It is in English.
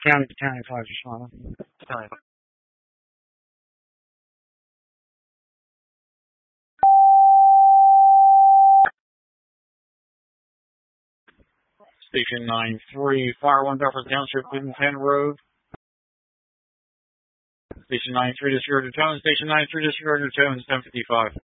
County 5, Shauna. County. Station 9-3, Fire 1 Bedford Township, Clinton Penn Road. Station 9-3, disregard your tone. Station 9-3, disregard your tone, 1055.